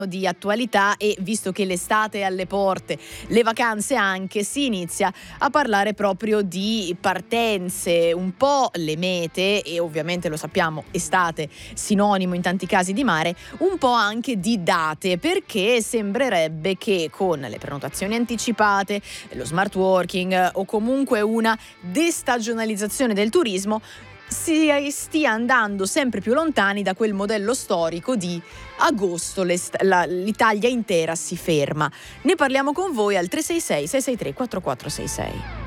Di attualità, e visto che l'estate è alle porte, le vacanze anche, si inizia a parlare proprio di partenze, un po' le mete, e ovviamente lo sappiamo, estate sinonimo in tanti casi di mare, un po' anche di date, perché sembrerebbe che con le prenotazioni anticipate, lo smart working o comunque una destagionalizzazione del turismo si stia andando sempre più lontani da quel modello storico di agosto l'Italia intera si ferma. Ne parliamo con voi al 366 663 4466.